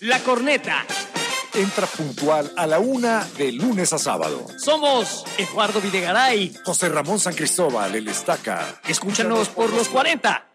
La Corneta. Entra puntual a la 1 de lunes a sábado. Somos Eduardo Videgaray. José Ramón San Cristóbal, el Estaca. Escúchanos por los 40.